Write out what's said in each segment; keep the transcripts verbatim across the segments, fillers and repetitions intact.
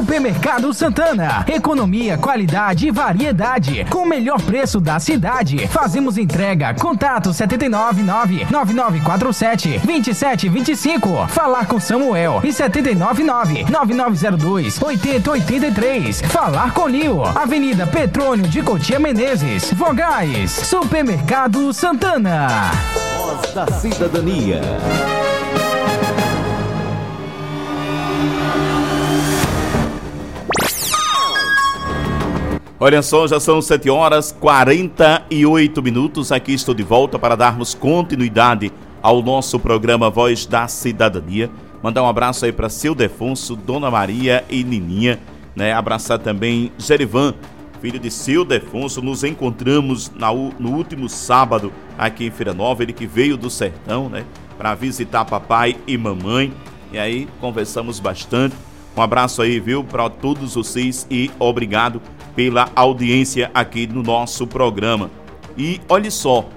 Supermercado Santana. Economia, qualidade e variedade. Com o melhor preço da cidade. Fazemos entrega. Contato sete nove nove, nove nove quatro sete, dois sete dois cinco. Falar com Samuel. E sete nove nove, nove nove zero dois, oito zero oito três. Falar com Lio. Avenida Petrônio de Cotia Menezes. Vogais. Supermercado Santana. Voz da Cidadania. Olha só, já são sete horas e quarenta e oito minutos. Aqui estou de volta para darmos continuidade ao nosso programa Voz da Cidadania. Mandar um abraço aí para seu Defonso, Dona Maria e Nininha, né? Abraçar também Gerivan, filho de seu Defonso. Nos encontramos na, no último sábado aqui em Feira Nova, ele que veio do sertão, né? Para visitar papai e mamãe. E aí conversamos bastante. Um abraço aí, viu, para todos vocês e obrigado pela audiência aqui no nosso programa. E olha só,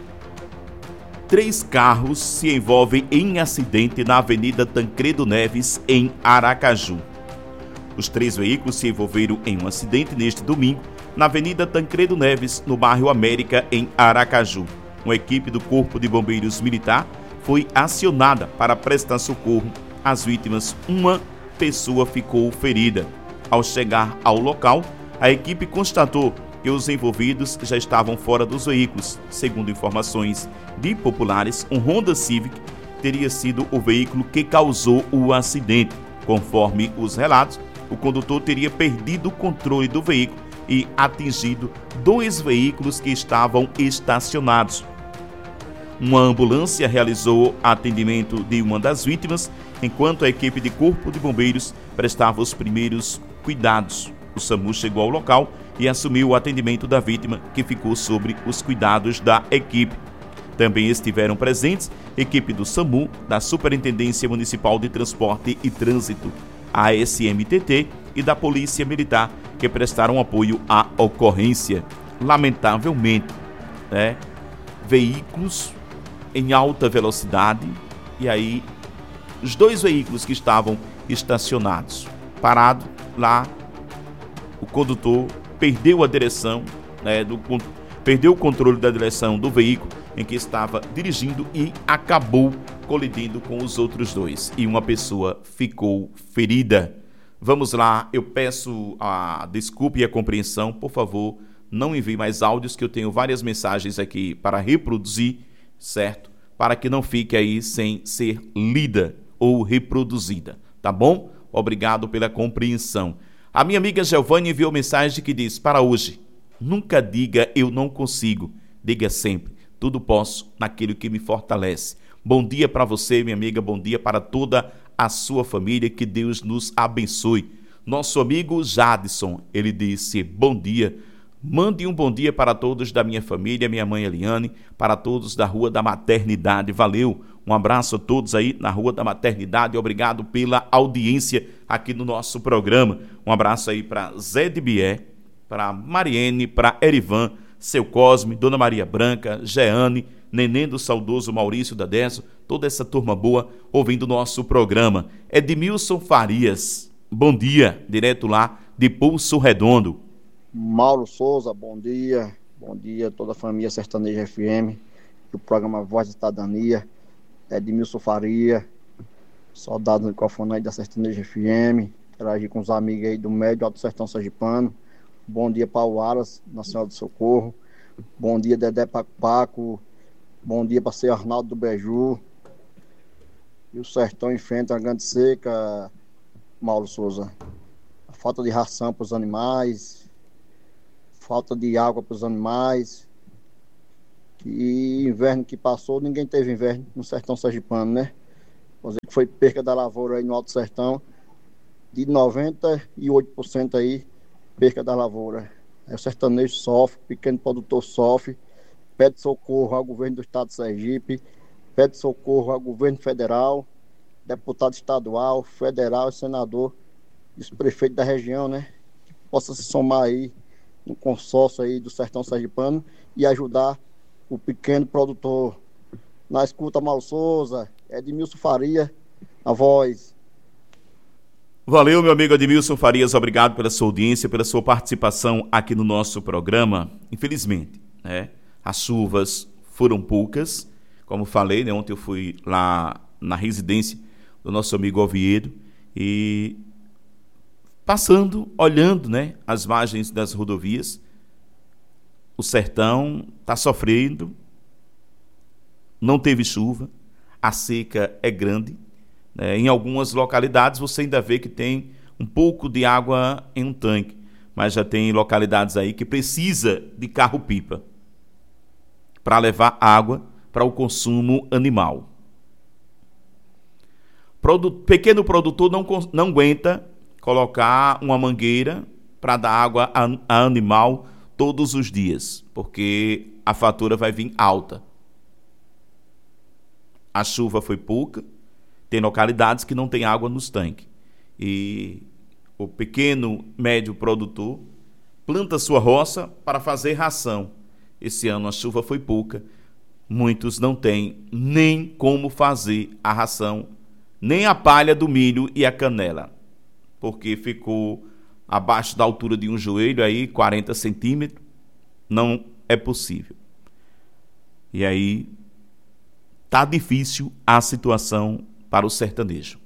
três carros se envolvem em acidente na Avenida Tancredo Neves, em Aracaju. Os três veículos se envolveram em um acidente neste domingo na Avenida Tancredo Neves, no bairro América, em Aracaju. Uma equipe do Corpo de Bombeiros Militar foi acionada para prestar socorro às vítimas. Uma pessoa ficou ferida. Ao chegar ao local, a equipe constatou que os envolvidos já estavam fora dos veículos. Segundo informações de populares, um Honda Civic teria sido o veículo que causou o acidente. Conforme os relatos, o condutor teria perdido o controle do veículo e atingido dois veículos que estavam estacionados. Uma ambulância realizou atendimento de uma das vítimas, enquanto a equipe de Corpo de Bombeiros prestava os primeiros cuidados. O SAMU chegou ao local e assumiu o atendimento da vítima, que ficou sob os cuidados da equipe. Também estiveram presentes equipe do SAMU, da Superintendência Municipal de Transporte e Trânsito, a S M T T, e da Polícia Militar, que prestaram apoio à ocorrência. Lamentavelmente, né, veículos em alta velocidade, e aí os dois veículos que estavam estacionados, parados lá, o condutor perdeu a direção, né, do, perdeu o controle da direção do veículo em que estava dirigindo e acabou colidindo com os outros dois. E uma pessoa ficou ferida. Vamos lá, eu peço a desculpa e a compreensão. Por favor, não envie mais áudios, que eu tenho várias mensagens aqui para reproduzir, certo? Para que não fique aí sem ser lida ou reproduzida, tá bom? Obrigado pela compreensão. A minha amiga Giovanni enviou mensagem que diz: para hoje, nunca diga eu não consigo, diga sempre, tudo posso naquele que me fortalece. Bom dia para você, minha amiga, bom dia para toda a sua família, que Deus nos abençoe. Nosso amigo Jadson, ele disse: bom dia, mande um bom dia para todos da minha família, minha mãe Eliane, para todos da Rua da Maternidade. Valeu, um abraço a todos aí na Rua da Maternidade, obrigado pela audiência aqui no nosso programa. Um abraço aí para Zé de Bié, para Mariene, para Erivan, seu Cosme, Dona Maria Branca, Jeane, Neném do saudoso Maurício da Deso, toda essa turma boa ouvindo o nosso programa. Edmilson Farias, bom dia, direto lá de Pulso Redondo. Mauro Souza, bom dia, bom dia a toda a família Sertaneja F M, do programa Voz da Cidadania. Edmilson Faria, soldado no microfone aí da Sertaneja F M, interagir com os amigos aí do Médio Alto Sertão Sergipano. Bom dia para o Aras, na Senhora do Socorro. Bom dia, Dedé Paco Paco. Bom dia para ser Arnaldo do Beju. E o sertão enfrenta uma grande seca, Mauro Souza. A falta de ração para os animais, falta de água para os animais. E inverno que passou, ninguém teve inverno no sertão sergipano, né? Vou dizer que foi perca da lavoura aí no Alto Sertão de noventa e oito por cento aí, perca da lavoura. Aí o sertanejo sofre, o pequeno produtor sofre, pede socorro ao governo do estado de Sergipe, pede socorro ao governo federal, deputado estadual, federal e senador, e os prefeitos da região, né? Que possa se somar aí no consórcio aí do sertão sergipano e ajudar o pequeno produtor. Na escuta, Mauro Souza, Edmilson Faria, a voz. Valeu, meu amigo Admilson Farias, obrigado pela sua audiência, pela sua participação aqui no nosso programa. Infelizmente, né, as chuvas foram poucas, como falei, né, ontem eu fui lá na residência do nosso amigo Oviedo e passando, olhando, né, as margens das rodovias, o sertão está sofrendo, não teve chuva, a seca é grande. É, em algumas localidades você ainda vê que tem um pouco de água em um tanque, mas já tem localidades aí que precisa de carro-pipa para levar água para o consumo animal. Produ- pequeno produtor não, não aguenta colocar uma mangueira para dar água a, a animal todos os dias, porque a fatura vai vir alta. A chuva foi pouca, tem localidades que não tem água nos tanques. E o pequeno, médio produtor planta sua roça para fazer ração. Esse ano a chuva foi pouca. Muitos não têm nem como fazer a ração, nem a palha do milho e a canela, porque ficou abaixo da altura de um joelho, aí quarenta centímetros, não é possível. E aí tá difícil a situação para o sertanejo.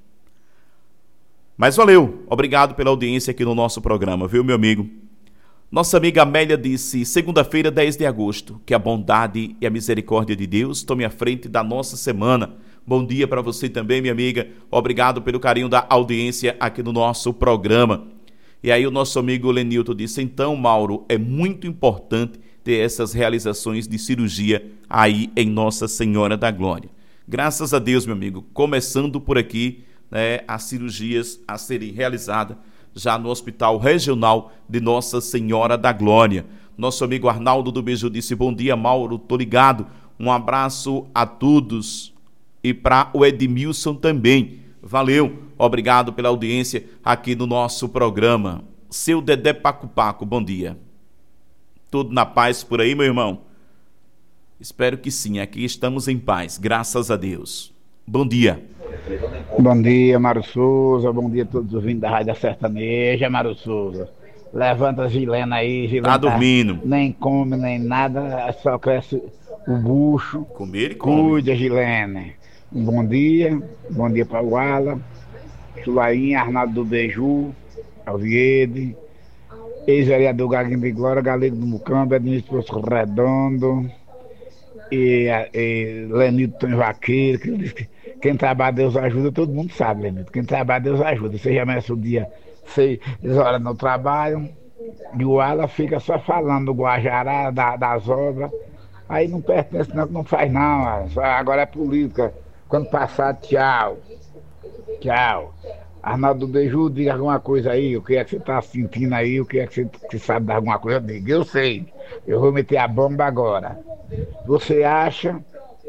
Mas valeu, obrigado pela audiência aqui no nosso programa, viu, meu amigo? Nossa amiga Amélia disse, segunda-feira, dez de agosto, que a bondade e a misericórdia de Deus tome a frente da nossa semana. Bom dia para você também, minha amiga. Obrigado pelo carinho da audiência aqui no nosso programa. E aí o nosso amigo Lenilton disse, então, Mauro, é muito importante ter essas realizações de cirurgia aí em Nossa Senhora da Glória. Graças a Deus, meu amigo, começando por aqui, né, as cirurgias a serem realizadas já no Hospital Regional de Nossa Senhora da Glória. Nosso amigo Arnaldo do Beijo disse, bom dia, Mauro, tô ligado. Um abraço a todos e para o Edmilson também. Valeu, obrigado pela audiência aqui no nosso programa. Seu Dedé Paco Paco, bom dia. Tudo na paz por aí, meu irmão? Espero que sim, aqui estamos em paz, graças a Deus. Bom dia. Bom dia, Mário Souza, bom dia a todos os ouvintes da Rádio Sertaneja, Mário Souza. Levanta a Gilena aí, Gilena tá dormindo. Tá, nem come, nem nada, só cresce o bucho. Comer e come. Cuida, Gilena. Um bom dia, bom dia para o Ala, Chulainha, Arnaldo do Beiju, Oviedo, ex-vereador Gaguinho de Glória, Galego do Mucambo, administrador Redondo, e, e Lenilton Vaqueiro, que diz que quem trabalha Deus ajuda, todo mundo sabe, Lenilton, quem trabalha Deus ajuda. Você já começa o dia seis horas no trabalho, e o Ala fica só falando do Guajará, da, das obras, aí não pertence não, não faz não, agora é política. Quando passar, tchau. Tchau. Arnaldo do Beiju, diga alguma coisa aí, o que é que você está sentindo aí, o que é que você que sabe de alguma coisa, diga. Eu sei, eu vou meter a bomba agora. Você acha,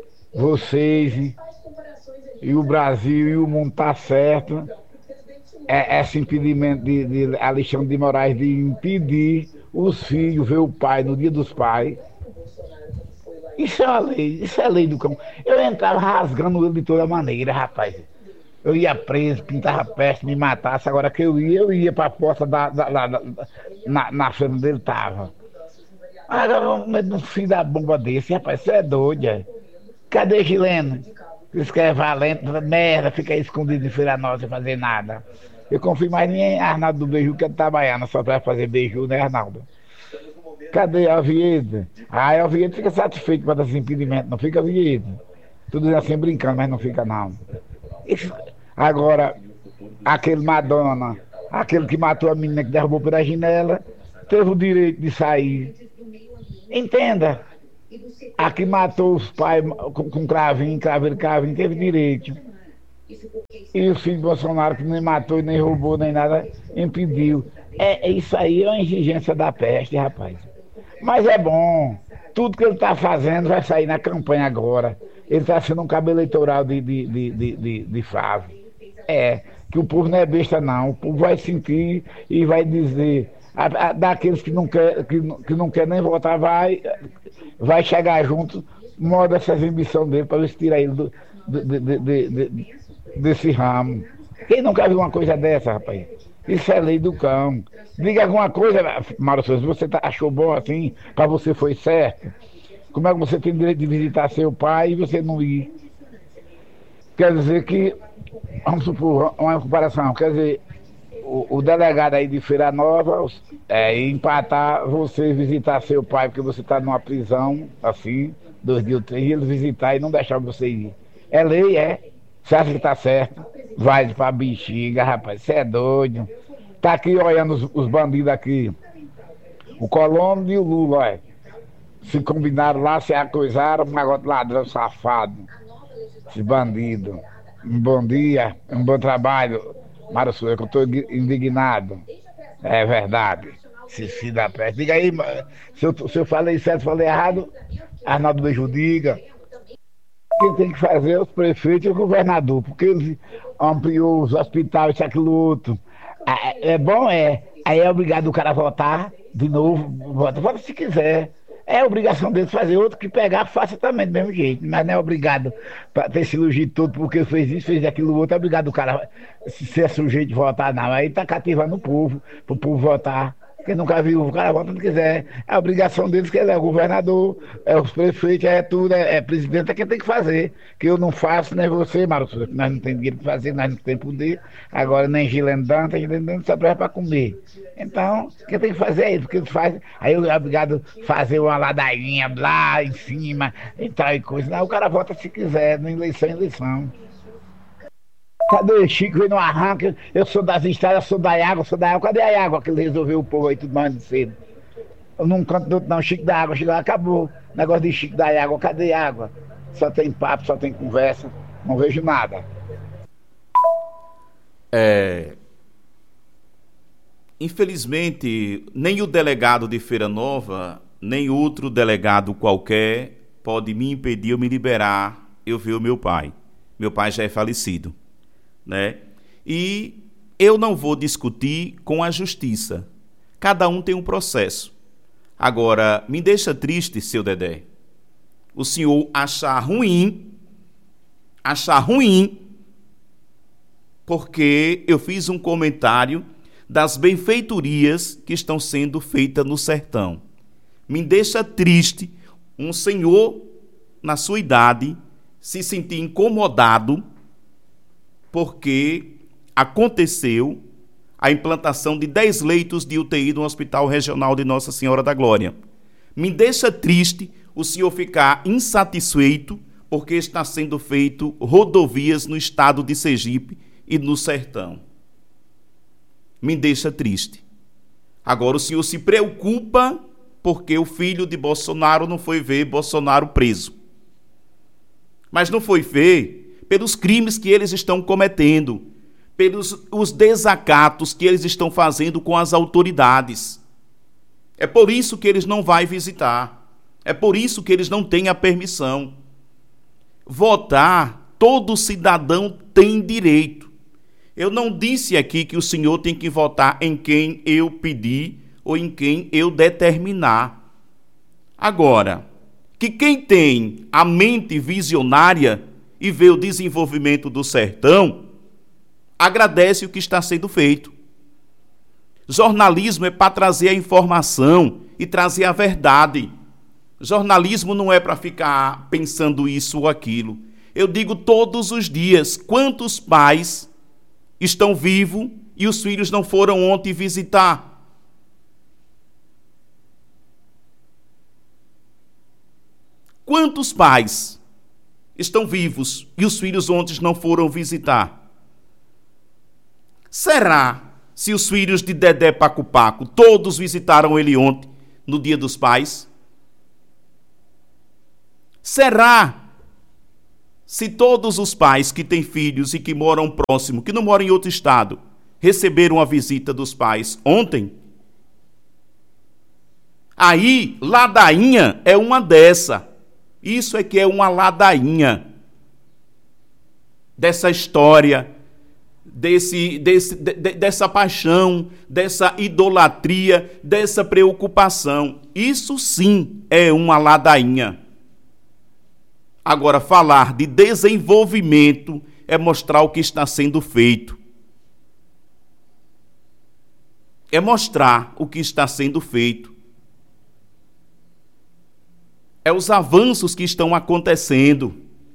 vocês e o Brasil e o mundo tá certo, é, esse impedimento de, de Alexandre de Moraes de impedir os filhos ver o pai no dia dos pais? Isso é uma lei, isso é a lei do cão. Eu entrava rasgando ele de toda maneira, rapaz. Eu ia preso, pintava peste, me matasse. Agora que eu ia, eu ia pra porta da, da, da, da, na, na frente dele tava. Agora, no fim da bomba desse, rapaz, você é doido, é? Cadê Gilena? Isso que é valente, merda, fica aí escondido em Feira Nova sem fazer nada. Eu confio mais em Arnaldo do Beiju, que é Itabaiana, só pra fazer beiju, né, Arnaldo? Cadê a Oviedo? Ah, a Oviedo fica satisfeito com esse impedimento, não fica, Oviedo? Tudo assim brincando, mas não fica não. Isso. Agora, aquele Madonna, aquele que matou a menina que derrubou pela janela, teve o direito de sair. Entenda. A que matou os pais com, com cravinho, craveiro, cravinho, teve direito. E o filho de Bolsonaro, que nem matou, nem roubou, nem nada, impediu. É, isso aí é uma exigência da peste, rapaz. Mas é bom. Tudo que ele está fazendo vai sair na campanha agora. Ele está sendo um cabo eleitoral de, de, de, de, de, de favo. É, que o povo não é besta não. O povo vai sentir e vai dizer. A, a, daqueles que não quer, que, que não quer nem votar, vai, vai chegar junto, moda essa exibição dele para eles tirar ele do, de, de, de, de, desse ramo. Quem nunca viu uma coisa dessa, rapaz? Isso é lei do cão. Diga alguma coisa, Mário Souza, você tá, achou bom assim, para você foi certo? Como é que você tem direito de visitar seu pai e você não ir? Quer dizer que, vamos supor, uma comparação, quer dizer, o, o delegado aí de Feira Nova é, empatar você visitar seu pai, porque você está numa prisão, assim, dois dias ou três, e ele visitar e não deixar você ir. É lei, é? Você acha que tá certo? Vai pra bexiga, rapaz, você é doido. Tá aqui olhando os, os bandidos aqui, o Colombo e o Lula, olha. Se combinaram lá, se acoisaram, um negócio de ladrão safado. Esses bandidos. Um bom dia, um bom trabalho, Mário Souza, que eu estou indignado. É verdade. Se se dá peste. Diga aí, se eu, se eu falei certo, falei errado, Arnaldo Beiju, diga. Quem tem que fazer é os prefeitos e o governador, porque eles ampliou os hospitais, isso, aquilo, outro. É, é bom, é. Aí é obrigado o cara votar de novo, vota, vota se quiser. É obrigação deles fazer, outro que pegar, faça também do mesmo jeito, mas não é obrigado para ter esse elogio todo porque fez isso, fez aquilo, outro, é obrigado o cara se ser sujeito de votar, não. Aí tá cativando o povo, pro povo votar. Quem nunca viu, o cara vota onde quiser. É a obrigação deles, que ele é o governador, é os prefeitos, é tudo, é, é presidente, é quem tem que fazer. Que eu não faço, nem você, Mário Souza, que nós não temos dinheiro para fazer, nós não temos poder. Agora nem Gilene Danta, Gilene Danta só presta para comer. Então, quem tem que fazer é isso, porque eles fazem. Aí eu é obrigado a fazer uma ladainha lá em cima, e tal e coisa. Não, o cara vota se quiser, na eleição é eleição. Cadê o Chico? Veio no arranque. Eu sou das estradas, sou da água, sou da água. Cadê a água que ele resolveu o povo aí tudo mais de cedo? Eu não canto do outro, não. Chico da água, Chico da água, acabou. Negócio de Chico da água, cadê a água? Só tem papo, só tem conversa. Não vejo nada. É... Infelizmente, nem o delegado de Feira Nova, nem outro delegado qualquer pode me impedir ou me liberar eu ver o meu pai. Meu pai já é falecido. Né? E eu não vou discutir com a justiça. Cada um tem um processo. Agora, me deixa triste, seu Dedé, o senhor achar ruim, achar ruim, porque eu fiz um comentário das benfeitorias que estão sendo feitas no sertão. Me deixa triste um senhor, na sua idade, se sentir incomodado porque aconteceu a implantação de dez leitos de U T I no Hospital Regional de Nossa Senhora da Glória. Me deixa triste o senhor ficar insatisfeito porque está sendo feito rodovias no estado de Sergipe e no sertão. Me deixa triste. Agora o senhor se preocupa porque o filho de Bolsonaro não foi ver Bolsonaro preso. Mas não foi ver pelos crimes que eles estão cometendo, pelos os desacatos que eles estão fazendo com as autoridades. É por isso que eles não vão visitar. É por isso que eles não têm a permissão. Votar, todo cidadão tem direito. Eu não disse aqui que o senhor tem que votar em quem eu pedir ou em quem eu determinar. Agora, que quem tem a mente visionária e vê o desenvolvimento do sertão, agradece o que está sendo feito. Jornalismo é para trazer a informação e trazer a verdade. Jornalismo não é para ficar pensando isso ou aquilo. Eu digo todos os dias, quantos pais estão vivos e os filhos não foram ontem visitar? Quantos pais estão vivos e os filhos ontem não foram visitar? Será se os filhos de Dedé Paco Paco todos visitaram ele ontem, no Dia dos Pais? Será se todos os pais que têm filhos e que moram próximo, que não moram em outro estado, receberam a visita dos pais ontem? Aí, ladainha é uma dessa. Isso é que é uma ladainha dessa história, desse, desse, de, dessa paixão, dessa idolatria, dessa preocupação. Isso sim é uma ladainha. Agora, falar de desenvolvimento é mostrar o que está sendo feito. é mostrar o que está sendo feito. É os avanços que estão acontecendo.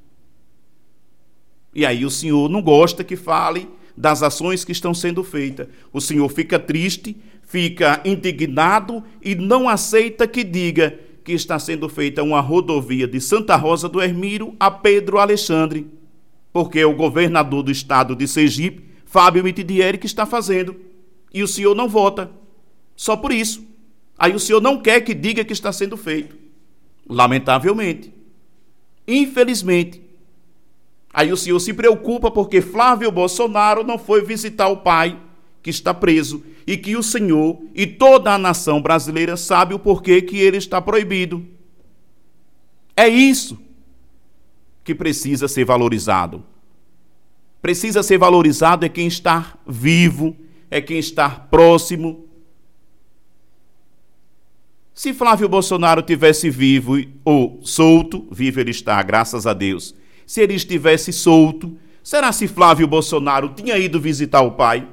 E aí o senhor não gosta que fale das ações que estão sendo feitas. O senhor fica triste, fica indignado e não aceita que diga que está sendo feita uma rodovia de Santa Rosa do Hermiro a Pedro Alexandre, porque é o governador do estado de Sergipe, Fábio Mitidieri, que está fazendo. E o senhor não vota. Só por isso. Aí o senhor não quer que diga que está sendo feito. Lamentavelmente. Infelizmente. Aí o senhor se preocupa porque Flávio Bolsonaro não foi visitar o pai, que está preso, e que o senhor e toda a nação brasileira sabe o porquê que ele está proibido. É isso que precisa ser valorizado. Precisa ser valorizado é quem está vivo, é quem está próximo. Se Flávio Bolsonaro tivesse vivo ou solto, vivo ele está, graças a Deus. Se ele estivesse solto, será se Flávio Bolsonaro tinha ido visitar o pai?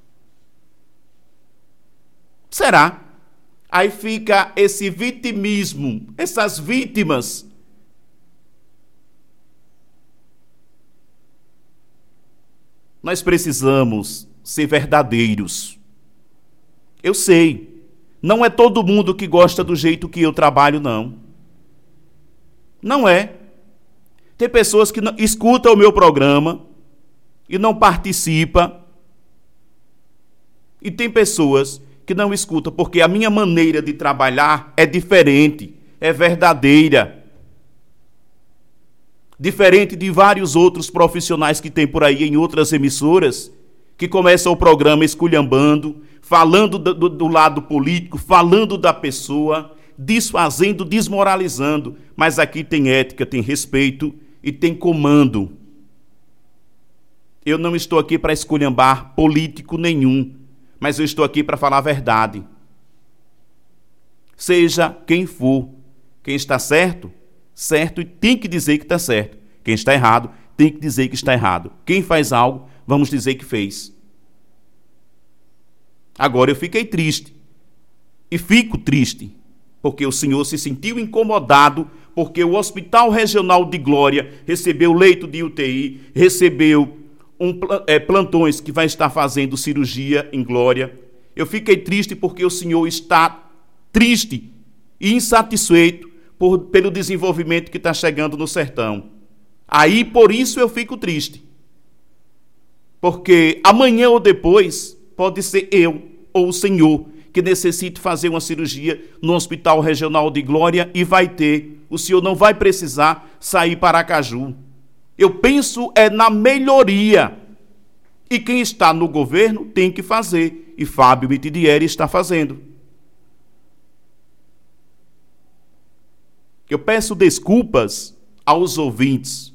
Será? Aí fica esse vitimismo, essas vítimas. Nós precisamos ser verdadeiros. Eu sei, não é todo mundo que gosta do jeito que eu trabalho, não. Não é. Tem pessoas que não, escutam o meu programa e não participam. E tem pessoas que não escutam porque a minha maneira de trabalhar é diferente, é verdadeira. Diferente de vários outros profissionais que tem por aí em outras emissoras, que começam o programa esculhambando, falando do, do, do lado político, falando da pessoa, desfazendo, desmoralizando. Mas aqui tem ética, tem respeito e tem comando. Eu não estou aqui para esculhambar político nenhum, mas eu estou aqui para falar a verdade. Seja quem for, quem está certo, certo e tem que dizer que está certo. Quem está errado, tem que dizer que está errado. Quem faz algo, vamos dizer que fez. Agora eu fiquei triste. E fico triste, porque o senhor se sentiu incomodado, porque o Hospital Regional de Glória recebeu leito de U T I, recebeu um, é, plantões que vai estar fazendo cirurgia em Glória. Eu fiquei triste porque o senhor está triste e insatisfeito por, pelo desenvolvimento que está chegando no sertão. Aí, por isso, eu fico triste. Porque amanhã ou depois, pode ser eu ou o senhor que necessite fazer uma cirurgia no Hospital Regional de Glória e vai ter. O senhor não vai precisar sair para Aracaju. Eu penso é na melhoria. E quem está no governo tem que fazer. E Fábio Mitidieri está fazendo. Eu peço desculpas aos ouvintes,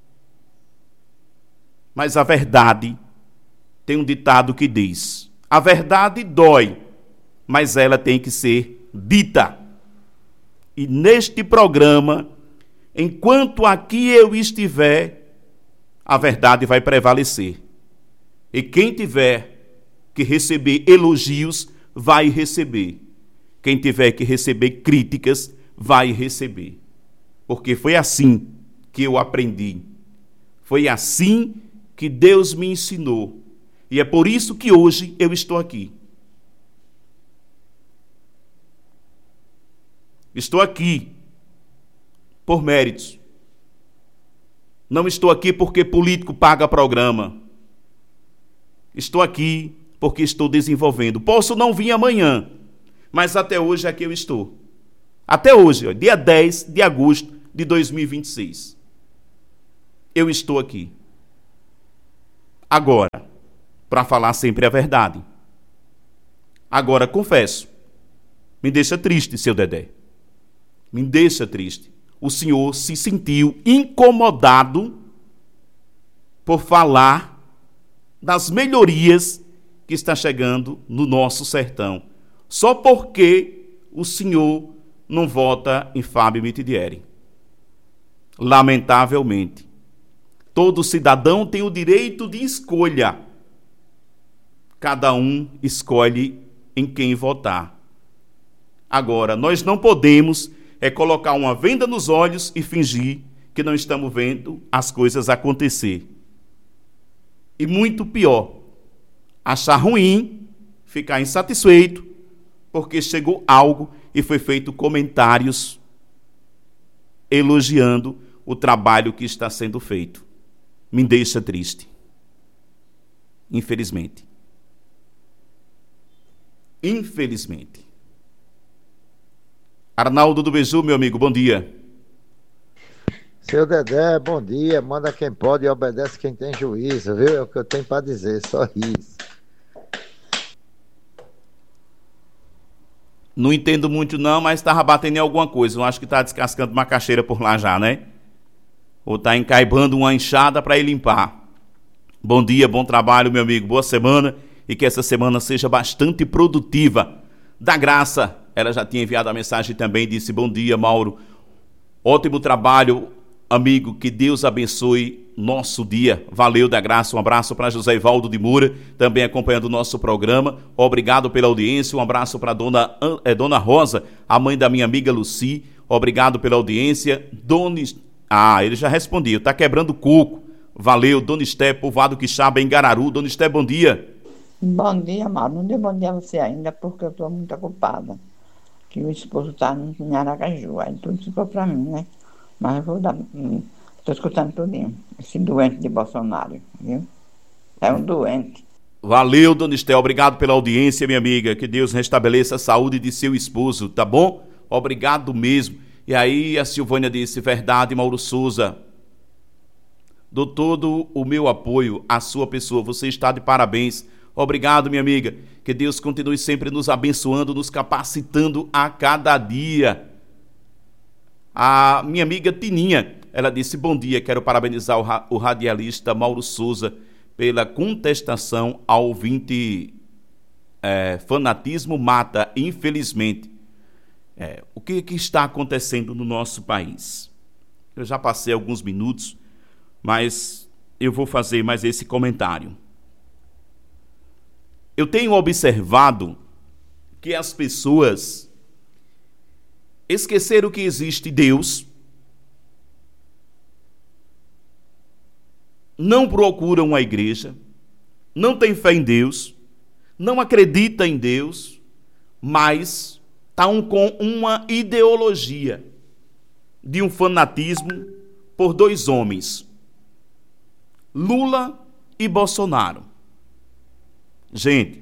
mas a verdade tem um ditado que diz: a verdade dói, mas ela tem que ser dita. E neste programa, enquanto aqui eu estiver, a verdade vai prevalecer. E quem tiver que receber elogios, vai receber. Quem tiver que receber críticas, vai receber. Porque foi assim que eu aprendi. Foi assim que Deus me ensinou. E é por isso que hoje eu estou aqui. Estou aqui por méritos. Não estou aqui porque político paga programa. Estou aqui porque estou desenvolvendo. Posso não vir amanhã, mas até hoje aqui eu estou. Até hoje, ó, dia dez de agosto de dois mil e vinte e seis. Eu estou aqui. Agora, para falar sempre a verdade. Agora, confesso, me deixa triste, seu Dedé. Me deixa triste. O senhor se sentiu incomodado por falar das melhorias que está chegando no nosso sertão. Só porque o senhor não vota em Fábio Mitidieri. Lamentavelmente. Todo cidadão tem o direito de escolha. Cada um escolhe em quem votar. Agora, nós não podemos é colocar uma venda nos olhos e fingir que não estamos vendo as coisas acontecer. E muito pior, achar ruim, ficar insatisfeito, porque chegou algo e foi feito comentários elogiando o trabalho que está sendo feito. Me deixa triste. Infelizmente. Infelizmente. Arnaldo do Beiju, meu amigo, bom dia. Seu Dedé, bom dia. Manda quem pode e obedece quem tem juízo, viu? É o que eu tenho para dizer, só isso. Não entendo muito não, mas estava batendo em alguma coisa. Eu acho que está descascando macaxeira por lá já, né? Ou está encaibando uma enxada para ir limpar. Bom dia, bom trabalho, meu amigo. Boa semana e que essa semana seja bastante produtiva. Da Graça, ela já tinha enviado a mensagem também, disse: bom dia, Mauro. Ótimo trabalho, amigo. Que Deus abençoe nosso dia. Valeu, Da Graça. Um abraço para José Ivaldo de Moura, também acompanhando o nosso programa. Obrigado pela audiência. Um abraço para dona, é, dona Rosa, a mãe da minha amiga Luci. Obrigado pela audiência. Dona... Ah, ele já respondeu. Tá quebrando coco. Valeu, Dona Esté, povoado Quixaba, em Gararu. Dona Esté, bom dia. Bom dia, Mauro. Não dei bom dia a você ainda, porque eu estou muito ocupada. Que o esposo está em Aracaju. Aí tudo ficou para mim, né? Mas eu vou dar... Estou escutando tudinho. Esse doente de Bolsonaro, viu? É um doente. Valeu, Dona Esté. Obrigado pela audiência, minha amiga. Que Deus restabeleça a saúde de seu esposo, tá bom? Obrigado mesmo. E aí a Silvânia disse: verdade, Mauro Souza. Dou todo o meu apoio à sua pessoa. Você está de parabéns. Obrigado, minha amiga. Que Deus continue sempre nos abençoando, nos capacitando a cada dia. A minha amiga Tininha, ela disse: bom dia, quero parabenizar o, ra- o radialista Mauro Souza pela contestação ao ouvinte é, fanatismo mata, infelizmente. É, o que, que está acontecendo no nosso país? Eu já passei alguns minutos, mas eu vou fazer mais esse comentário. Eu tenho observado que as pessoas esqueceram que existe Deus, não procuram a igreja, não têm fé em Deus, não acreditam em Deus, mas estão com uma ideologia de um fanatismo por dois homens, Lula e Bolsonaro. Gente,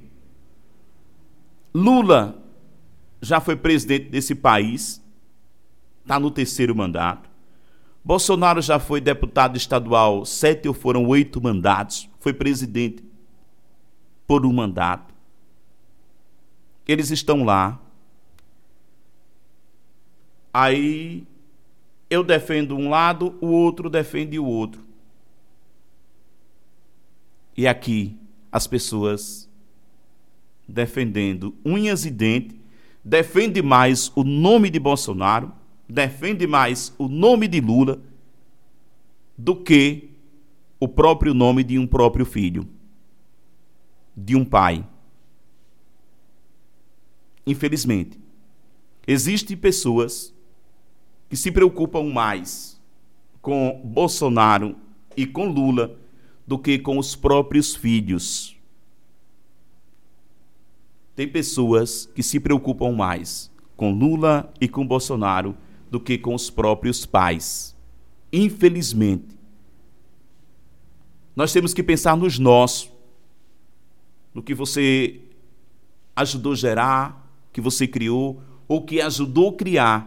Lula já foi presidente desse país, está no terceiro mandato. Bolsonaro já foi deputado estadual, sete ou foram oito mandatos, foi presidente por um mandato. Eles estão lá. Aí eu defendo um lado, o outro defende o outro. E aqui as pessoas defendendo unhas e dentes, defende mais o nome de Bolsonaro, defende mais o nome de Lula do que o próprio nome de um próprio filho, de um pai. Infelizmente, existem pessoas que se preocupam mais com Bolsonaro e com Lula do que com os próprios filhos. Tem pessoas que se preocupam mais com Lula e com Bolsonaro do que com os próprios pais. Infelizmente. Nós temos que pensar nos nossos, no que você ajudou a gerar, que você criou, ou que ajudou a criar.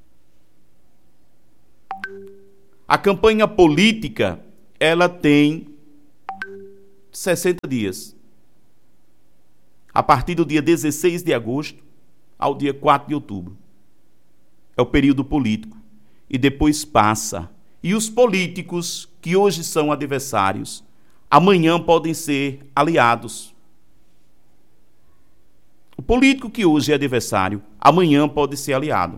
A campanha política, ela tem sessenta dias. A partir do dia dezesseis de agosto ao dia quatro de outubro. É o período político. E depois passa. E os políticos que hoje são adversários, amanhã podem ser aliados. O político que hoje é adversário, amanhã pode ser aliado.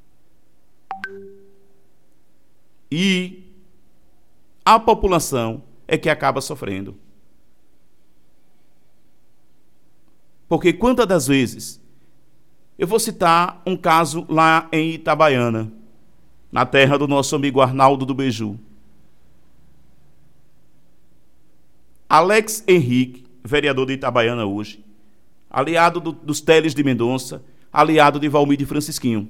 E a população é que acaba sofrendo. Porque quantas das vezes, eu vou citar um caso lá em Itabaiana, na terra do nosso amigo Arnaldo do Beju. Alex Henrique, vereador de Itabaiana hoje, aliado do, dos Teles de Mendonça, aliado de Valmir de Francisquinho.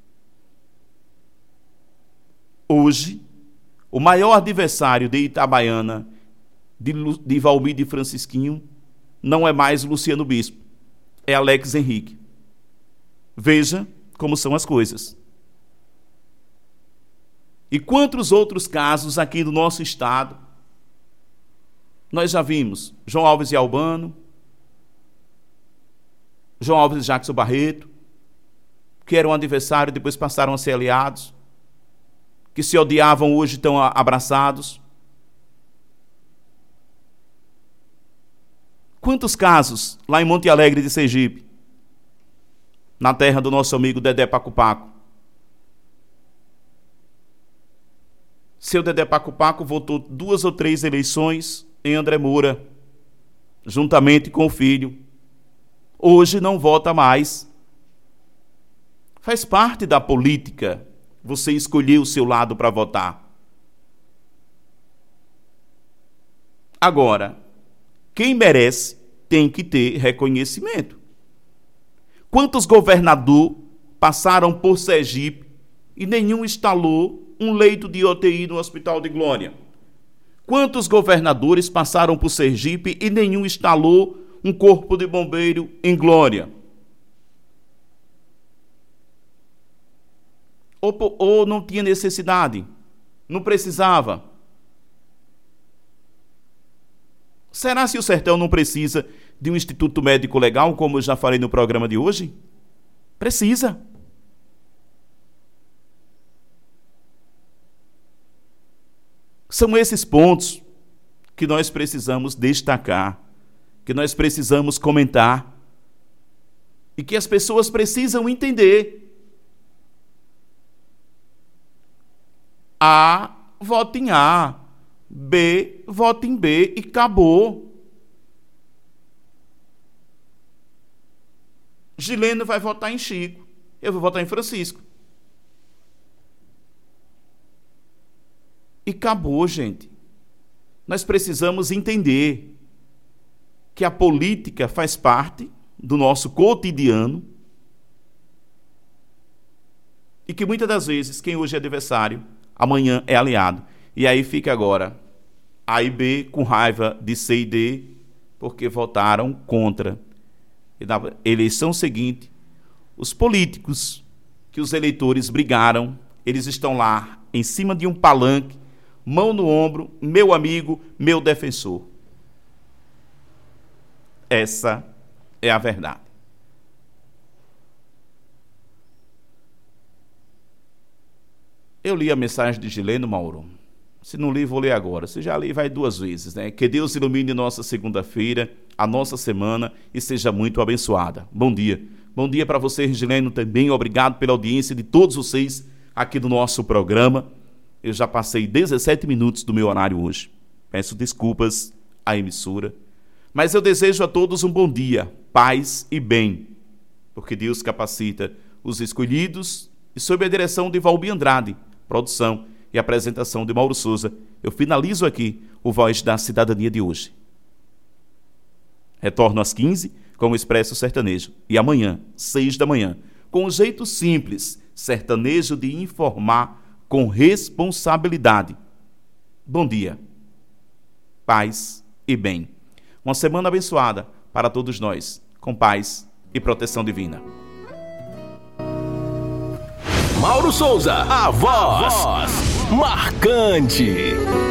Hoje, o maior adversário de Itabaiana, de, de Valmir de Francisquinho, não é mais Luciano Bispo, é Alex Henrique. Veja como são as coisas. E quantos outros casos aqui do nosso estado nós já vimos? João Alves e Albano, João Alves e Jackson Barreto, que eram adversários e depois passaram a ser aliados, que se odiavam, hoje estão abraçados. Quantos casos lá em Monte Alegre de Sergipe, na terra do nosso amigo Dedé Paco Paco? Seu Dedé Paco Paco votou duas ou três eleições em André Moura, juntamente com o filho. Hoje não vota mais. Faz parte da política você escolher o seu lado para votar. Agora, quem merece tem que ter reconhecimento. Quantos governadores passaram por Sergipe e nenhum instalou um leito de U T I no Hospital de Glória? Quantos governadores passaram por Sergipe e nenhum instalou um corpo de bombeiro em Glória? Ou, ou não tinha necessidade? Não precisava? Será se o Sertão não precisa de um Instituto Médico Legal, como eu já falei no programa de hoje? Precisa. São esses pontos que nós precisamos destacar, que nós precisamos comentar e que as pessoas precisam entender. A, vota em A. B, vota em B e acabou. Gileno vai votar em Chico. Eu vou votar em Francisco. E acabou, gente. Nós precisamos entender que a política faz parte do nosso cotidiano e que muitas das vezes quem hoje é adversário, amanhã é aliado. E aí fica agora A e B com raiva de C e D porque votaram contra. E na eleição seguinte, os políticos que os eleitores brigaram, eles estão lá em cima de um palanque, mão no ombro, meu amigo, meu defensor. Essa é a verdade. Eu li a mensagem de Gileno, Mauro. Se não li, vou ler agora. Se já li, vai duas vezes, né? Que Deus ilumine nossa segunda-feira, a nossa semana e seja muito abençoada. Bom dia. Bom dia para você, Gileno, também. Obrigado pela audiência de todos vocês aqui do nosso programa. Eu já passei dezessete minutos do meu horário hoje. Peço desculpas à emissora. Mas eu desejo a todos um bom dia, paz e bem. Porque Deus capacita os escolhidos e sob a direção de Valmir Andrade, produção e apresentação de Mauro Souza, eu finalizo aqui o Voz da Cidadania de hoje. Retorno às quinze com o Expresso Sertanejo e amanhã, seis da manhã, com um jeito simples, sertanejo de informar com responsabilidade. Bom dia, paz e bem. Uma semana abençoada para todos nós, com paz e proteção divina. Mauro Souza, a voz, a voz marcante.